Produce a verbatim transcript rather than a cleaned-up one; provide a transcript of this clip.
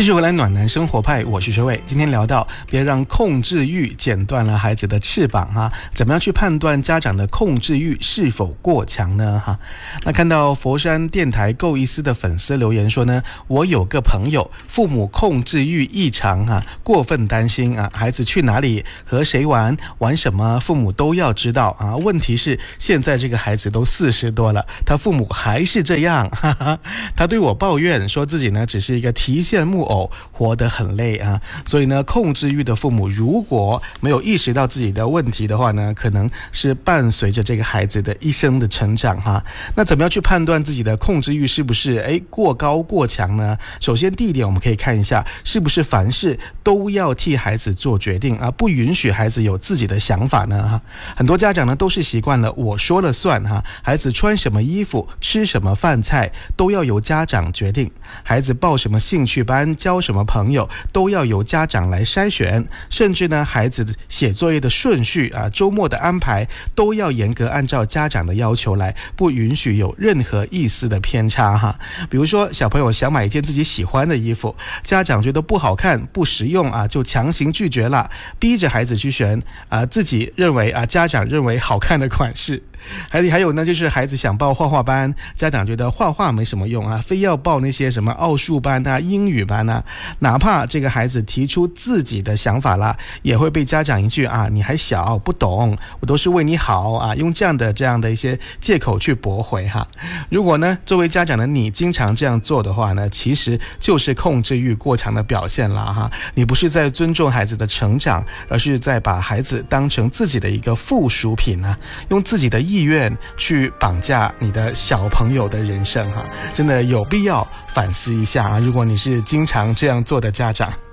继续回来暖男生活派，我是学伟。今天聊到别让控制欲剪断了孩子的翅膀哈，怎么样去判断家长的控制欲是否过强呢哈？那看到佛山电台够意思的粉丝留言说呢，我有个朋友父母控制欲异常啊，过分担心啊，孩子去哪里和谁玩玩什么父母都要知道啊。问题是现在这个孩子都四十多了，他父母还是这样，哈哈。他对我抱怨说自己呢只是一个提线木偶，活得很累啊。所以呢，控制欲的父母如果没有意识到自己的问题的话呢，可能是伴随着这个孩子的一生的成长哈。那怎么样去判断自己的控制欲是不是诶过高过强呢？首先第一点，我们可以看一下是不是凡事都要替孩子做决定啊，不允许孩子有自己的想法呢哈。很多家长呢都是习惯了我说了算哈，孩子穿什么衣服吃什么饭菜都要由家长决定，孩子报什么兴趣班交什么朋友都要由家长来筛选，甚至呢孩子写作业的顺序啊，周末的安排都要严格按照家长的要求来，不允许有任何一丝的偏差哈。比如说小朋友想买一件自己喜欢的衣服，家长觉得不好看不实用啊，就强行拒绝了，逼着孩子去选啊自己认为啊家长认为好看的款式。还还有呢，就是孩子想报画画班，家长觉得画画没什么用啊，非要报那些什么奥数班啊、英语班啊，哪怕这个孩子提出自己的想法啦，也会被家长一句啊，你还小不懂，我都是为你好啊，用这样的这样的一些借口去驳回哈。如果呢，作为家长的你经常这样做的话呢，其实就是控制欲过强的表现啦哈。你不是在尊重孩子的成长，而是在把孩子当成自己的一个附属品啊，用自己的意愿去绑架你的小朋友的人生哈，真的有必要反思一下啊！如果你是经常这样做的家长。